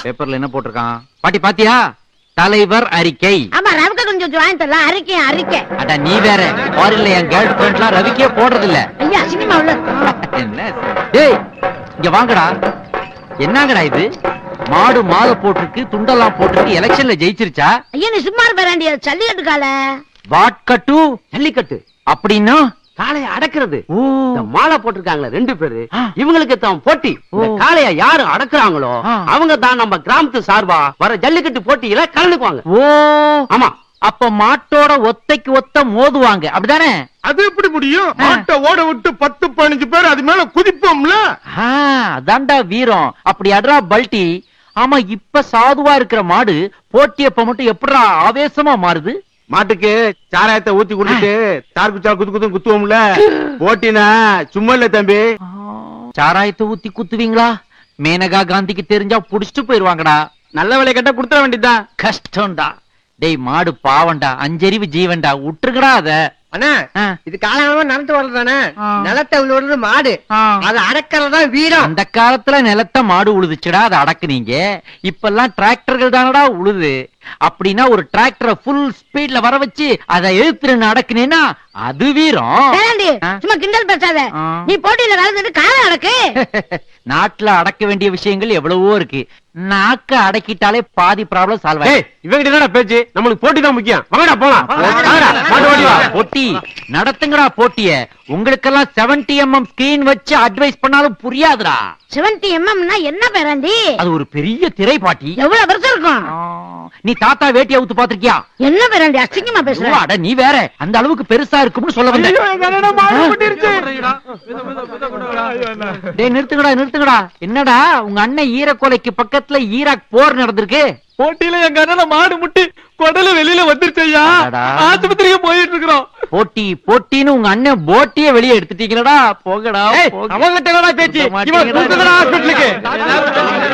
பேப்பர்ல என்ன போட்டிருக்கான் பாட்டி பாத்தியா? தலைவர் அறிக்கை. ஆமா, ரவிக்க கொஞ்சம் வாங்கி தரலாம். அறிக்கை. அட நீ வேற, ஃபாரின்ல என் கேர்ள் ஃபிரெண்ட்லாம் ரவிக்கே போடுறது இல்ல. ஐயா சினிமா உள்ள என்ன? டேய் இங்க வாங்கடா. என்னங்கடா இது? மாடு மாலை போட்டிருக்கு, துண்டெல்லாம் போட்டிருக்கு, எலெக்ஷன்ல ஜெயிச்சிருச்சா? ஐயா நீ சும்மா பேராண்டி, ஜல்லிக்கட்டு கால. வாட்கட்டு ஜல்லிக்கட்டு அப்படின்னா காளைய அடக்குறது. இந்த மாலை போட்டிருக்காங்களே 2 பேரு, இவங்களுக்கு தான் போட்டி. இந்த ஓ. காளைய யாரு அடக்குறாங்களோ அவங்க தான் நம்ம கிராமத்து சார்பா வர ஜல்லிக்கட்டு போட்டியில கலந்துக்குவாங்க. ஓ ஆமா, அப்ப மாட்டோட ஒத்தைக்கு ஒத்த மோதுவாங்க அப்படிதானே? அது எப்படி முடியும்? மாட்டை ஓட விட்டு 10-15 பேர் அது மேல குதிப்போம்ல. அதான்டா வீரம். அப்படி அட்ரா பல்டி. ஆமா, இப்ப சாதுவா இருக்கிற மாடு போட்டியப்ப மட்டும் எப்படா ஆவேசமா மாறுது? மாட்டுக்கு சாராயத்தை ஊத்தி குடுத்துட்டு தார்குச்சா குத்துவோம்ல. போட்டினா சும்மா இல்ல தம்பி. சாராயத்தை ஊத்தி குத்துவீங்களா? மேனகா காந்திக்கு தெரிஞ்சா புடிச்சிட்டு போயிருவாங்கடா. நல்ல வேலை கேட்டா குடுத்துற வேண்டியதுதான். கஷ்டம்டா. டேய் மாடு பாவண்டா, அஞ்சறிவு ஜீவன்டா, விட்டுருக்கடா அத. அண்ணா இது காலமா நடந்து வர்றதானே, ஆ. நிலத்தை உழுவுறது மாடு, ஆ. அது அடக்கிறதா வீரம். அந்த காலத்துல நிலத்த மாடு உழுதுச்சுடா, அதை அடக்குனீங்க. இப்பெல்லாம் டிராக்டர்கள் தானடா உழுது. அப்படின்னா ஒரு டிராக்டரை ஃபுல் ஸ்பீட்ல வர வச்சு அதை எழுத்துன்னு அடக்குனேன்னா அது வீரம். பேராண்டி சும்மா கிண்டல் பேசாத. ஆ. நீ போட்டியில கலந்துட்டு கால அடக்கு. நாட்டுல அடக்க வேண்டிய விஷயங்கள் எவ்வளவோ இருக்கு. நாக்க அடக்கிட்டாலே பாதி ப்ராப்ளம் சால்வ் ஆயிடும். இவங்கிட்ட என்னடா பேச்சு? நம்மளுக்கு போட்டி தான் முக்கியம். வாங்கடா போலாம். வாங்கடா, மாட்டு ஓடி வா. போட்டி நடத்துங்கடா போட்டிய. உங்களுக்கெல்லாம் 70 mm ஸ்கிரீன் வச்சு அட்வைஸ் பண்ணாலும் புரியாதுடா. 70 mm என்ன பேராண்டி? அது ஒரு பெரிய திரை பாட்டி. எவ்வளவு பெருசா இருக்கும்? நீ தாத்தா வேட்டி அவுத்து பாத்திருக்கியா? என்ன பேராண்டி அசிங்கமா பேசுற? அட நீ வேற, அந்த அளவுக்கு பெருசா இருக்கும்னு சொல்ல வந்தேன். டேய் நிறுத்துங்கடா. என்னடா உங்க அண்ணன் ஈரக்கோலைக்கு பக்கத்துல ஈராக் போர் நடந்திருக்கு. போட்டியில எங்க அண்ணன் மாடு முட்டி குடல வெளியில வந்துருச்சையா. அடடா. ஆஸ்பத்திரிக்கு போயிட்டு இருக்கிறோம். போட்டின்னு உங்க அண்ணன் போட்டியே வெளியே எடுத்துட்டீங்களடா. போங்கடா. அவங்கிட்ட பேச்சு. இவன் கூப்பிடுறா ஹாஸ்பிட்டலுக்கு.